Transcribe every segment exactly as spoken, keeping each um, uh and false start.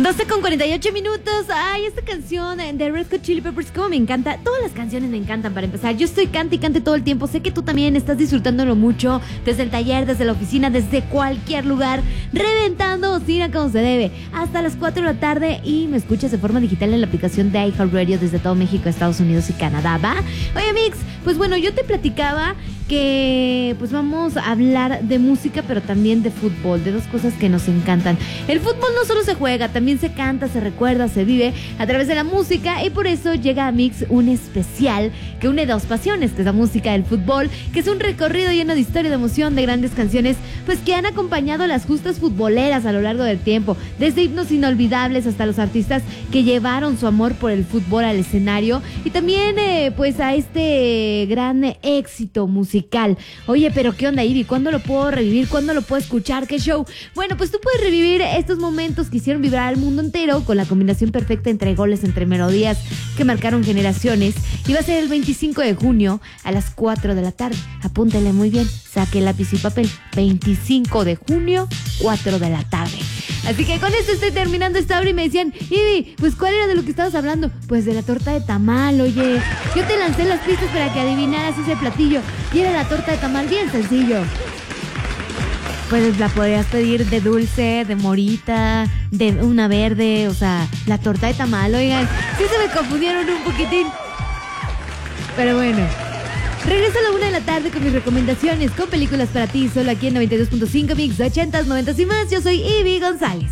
doce con cuarenta y ocho minutos. Ay, esta canción de Red Hot Chili Peppers, como me encanta. Todas las canciones me encantan para empezar. Yo estoy cante y cante todo el tiempo. Sé que tú también estás disfrutándolo mucho. Desde el taller, desde la oficina, desde cualquier lugar. Reventando bocina como se debe. Hasta las cuatro de la tarde. Y me escuchas de forma digital en la aplicación de iHeartRadio desde todo México, Estados Unidos y Canadá, ¿va? Oye, Mix, pues bueno, yo te platicaba que pues vamos a hablar de música, pero también de fútbol, de dos cosas que nos encantan. El fútbol no solo se juega, también se canta, se recuerda, se vive a través de la música, y por eso llega a Mix un especial que une dos pasiones, que es la música del fútbol, que es un recorrido lleno de historia, de emoción, de grandes canciones, pues que han acompañado a las justas futboleras a lo largo del tiempo, desde himnos inolvidables hasta los artistas que llevaron su amor por el fútbol al escenario, y también eh, pues a este gran éxito musical. Oye, pero ¿qué onda, Ivy? ¿Cuándo lo puedo revivir? ¿Cuándo lo puedo escuchar? ¿Qué show? Bueno, pues tú puedes revivir estos momentos que hicieron vibrar al mundo entero con la combinación perfecta entre goles, entre melodías que marcaron generaciones. Y va a ser el veinticinco de junio a las cuatro de la tarde. Apúntele muy bien, saque lápiz y papel. veinticinco de junio, cuatro de la tarde. Así que con esto estoy terminando esta hora y me decían, Ivy, pues ¿cuál era de lo que estabas hablando? Pues de la torta de tamal, oye. Yo te lancé las pistas para que adivinaras ese platillo. Y era la torta de tamal, bien sencillo. Pues la podrías pedir de dulce, de morita, de una verde, o sea, la torta de tamal, oigan. Sí se me confundieron un poquitín. Pero bueno. Regreso a la una de la tarde con mis recomendaciones, con películas para ti, solo aquí en noventa y dos punto cinco Mix, ochentas, noventas y más. Yo soy Ivy González.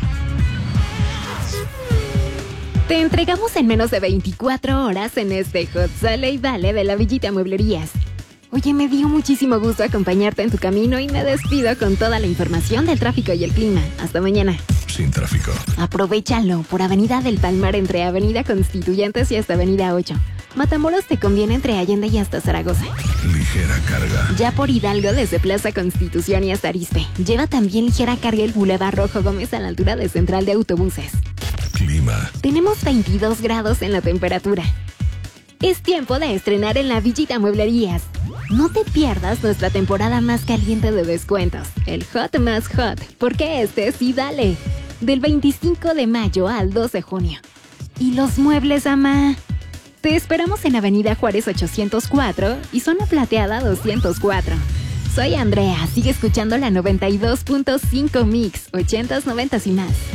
Te entregamos en menos de veinticuatro horas en este Hot Sale y Vale de la Villita Mueblerías. Oye, me dio muchísimo gusto acompañarte en tu camino y me despido con toda la información del tráfico y el clima. Hasta mañana. Sin tráfico. Aprovechalo por Avenida del Palmar entre Avenida Constituyentes y hasta Avenida ocho. Matamoros te conviene entre Allende y hasta Zaragoza. Ligera carga. Ya por Hidalgo desde Plaza Constitución y hasta Arizpe. Lleva también ligera carga el Boulevard Rojo Gómez a la altura de Central de Autobuses. Clima. Tenemos veintidós grados en la temperatura. Es tiempo de estrenar en la Villita Mueblerías. No te pierdas nuestra temporada más caliente de descuentos, el Hot más Hot, porque este sí dale. Del veinticinco de mayo al dos de junio. ¿Y los muebles, ama? Te esperamos en Avenida Juárez ochocientos cuatro y Zona Plateada doscientos cuatro. Soy Andrea, sigue escuchando la noventa y dos punto cinco Mix, ochentas, noventas y más.